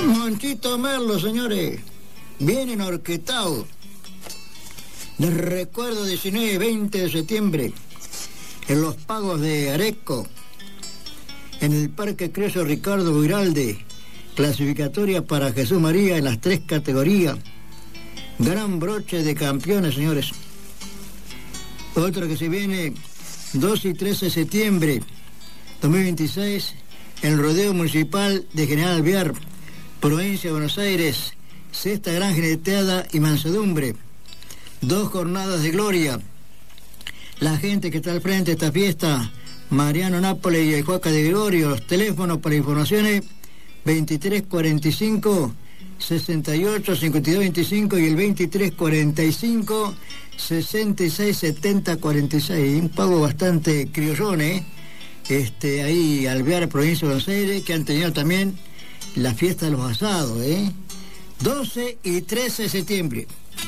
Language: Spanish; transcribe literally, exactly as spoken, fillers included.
Monchito Merlo, señores, vienen orquestados. Les recuerdo diecinueve y veinte de septiembre en los Pagos de Areco, en el Parque Creso Ricardo Giralde, clasificatoria para Jesús María en las tres categorías. Gran broche de campeones, señores. Otro que se viene dos y trece de septiembre dos mil veintiséis, el Rodeo Municipal de General Alvear, provincia de Buenos Aires, sexta gran jineteada y mansedumbre. Dos jornadas de gloria. La gente que está al frente de esta fiesta, Mariano Nápoles y el Juaca de Gregorio. Los teléfonos para informaciones veintitrés cuarenta y cinco sesenta y ocho cincuenta y dos veinticinco y el veintitrés cuarenta y cinco sesenta y seis setenta cuarenta y seis. Un pago bastante criollón, ¿eh? Este, ahí Alvear, provincia de Buenos Aires, que han tenido también la fiesta de los asados, ¿eh? doce y trece de septiembre.